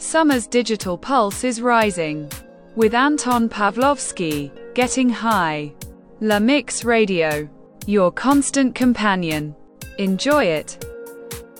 Summer's digital pulse is rising. With Anton Pavlovsky, Getting High. La Mix Radio. Your constant companion. Enjoy it.